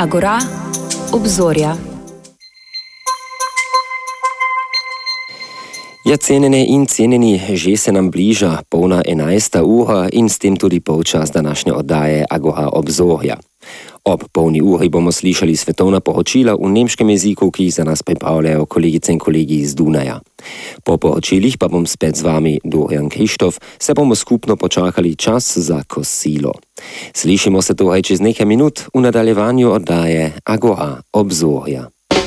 Agora, obzorja. Ja, cenjene in cenjeni, že se nam bliža polna 11. ura in s tem tudi polčas današnje oddaje Agora obzorja. Ob polni uri bomo slišali svetovna poročila v nemškem jeziku, ki jih za nas pripravljajo kolegice in kolegi iz Dunaja. Po poročilih pa bom spet z vami, Dorian Krištof, se bomo skupno počakali čas za kosilo. Slišimo se torej čez nekaj minut v nadaljevanju oddaje Agora obzorja.